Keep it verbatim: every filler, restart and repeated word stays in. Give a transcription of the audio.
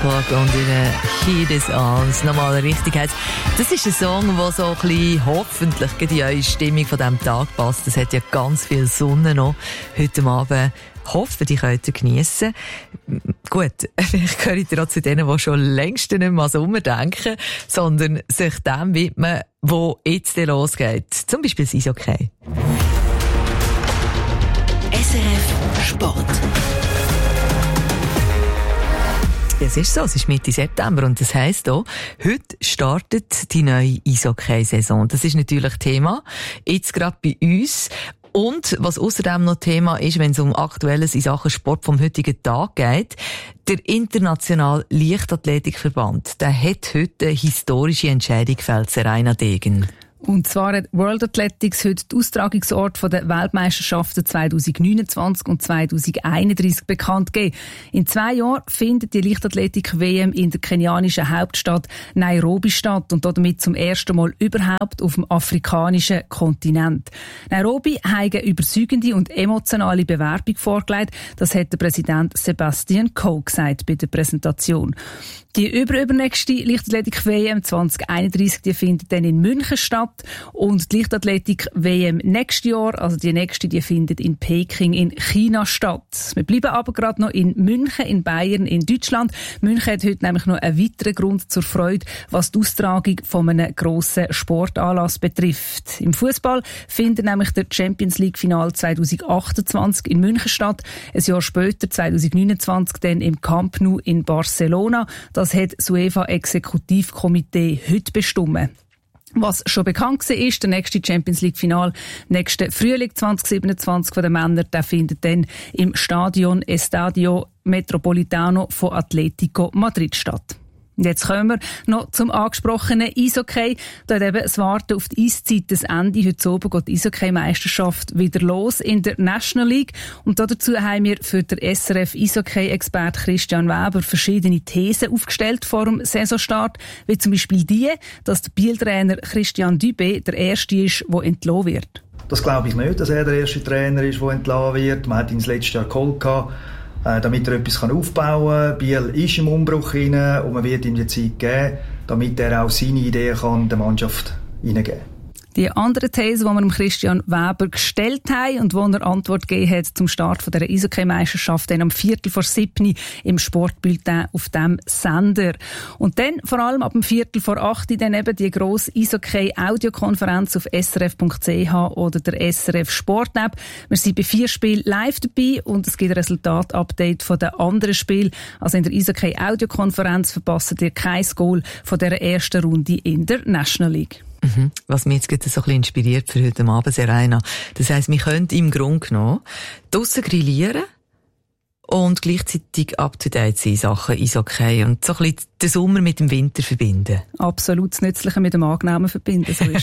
O'Clock und in Heat is On. Nochmal richtig heißt. Das ist ein Song, der so ein bisschen hoffentlich in eure Stimmung von diesem Tag passt. Es hat ja ganz viel Sonne noch heute Abend. Ich hoffe, die könnt ihr geniessen. Gut, vielleicht gehört ihr auch zu denen, die schon längst nicht mehr an Sommer denken, sondern sich dem widmen, wo jetzt losgeht. Zum Beispiel das Eishockey. S R F Sport. Es ist so, es ist Mitte September und das heisst auch, heute startet die neue Eishockey-Saison. Das ist natürlich Thema, jetzt gerade bei uns. Und was außerdem noch Thema ist, wenn es um Aktuelles in Sachen Sport vom heutigen Tag geht, der Internationale Leichtathletikverband, der hat heute eine historische Entscheidung gefällt, Serena Degen. Und zwar hat World Athletics heute den Austragungsort der Weltmeisterschaften zwanzig neunundzwanzig und zwanzig einunddreißig bekannt gegeben. In zwei Jahren findet die Leichtathletik-W M in der kenianischen Hauptstadt Nairobi statt und damit zum ersten Mal überhaupt auf dem afrikanischen Kontinent. Nairobi hat eine überzeugende und emotionale Bewerbung vorgelegt. Das hat der Präsident Sebastian Coe gesagt bei der Präsentation. Die überübernächste Leichtathletik-W M zwanzig einunddreißig, die findet dann in München statt. Und die Leichtathletik-W M nächstes Jahr, also die nächste, die findet in Peking in China statt. Wir bleiben aber gerade noch in München, in Bayern, in Deutschland. München hat heute nämlich noch einen weiteren Grund zur Freude, was die Austragung von einem grossen Sportanlass betrifft. Im Fußball findet nämlich der Champions League Final zwanzig achtundzwanzig in München statt. Ein Jahr später, zwanzig neunundzwanzig, dann im Camp Nou in Barcelona. Das hat das UEFA-Exekutivkomitee heute bestimmt. Was schon bekannt war, ist, der nächste Champions League Final nächsten Frühling zwanzig siebenundzwanzig von den Männern, der findet dann im Stadion Estadio Metropolitano von Atletico Madrid statt. Und jetzt kommen wir noch zum angesprochenen Eishockey. Da hat eben das Warten auf die Eiszeit das Ende. Heute Abend geht die Eishockey-Meisterschaft wieder los in der National League. Und dazu haben wir für den S R F-Eishockey-Expert Christian Weber verschiedene Thesen aufgestellt vor dem Saisonstart. Wie zum Beispiel die, dass der Biel-Trainer Christian Dubé der Erste ist, der entlassen wird. Das glaube ich nicht, dass er der erste Trainer ist, der entlassen wird. Man hat ihn das letzte Jahr geholt gehabt, damit er etwas aufbauen kann. Biel ist im Umbruch rein und man wird ihm die Zeit geben, damit er auch seine Ideen kann der Mannschaft hineingeben kann. Die andere These, die wir Christian Weber gestellt haben und wo er Antwort gegeben hat zum Start von der Eishockey-Meisterschaft dann am Viertel vor siebni im Sportbulletin auf dem Sender. Und dann vor allem ab dem Viertel vor acht dann eben die grosse Eishockey-Audiokonferenz auf s r f punkt c h oder der S R F Sport-App. Wir sind bei vier Spielen live dabei und es gibt ein Resultat-Update von den anderen Spielen. Also in der Eishockey-Audiokonferenz verpasst ihr kein Goal von dieser ersten Runde in der National League. Mhm. Was mich jetzt gerade so ein bisschen inspiriert für heute Abend, Serena. Das heisst, wir können im Grunde genommen draussen grillieren und gleichzeitig up-to-date sein, Sachen Eishockey und so ein bisschen den Sommer mit dem Winter verbinden. Absolut das Nützliche mit dem Angenehmen verbinden, so ist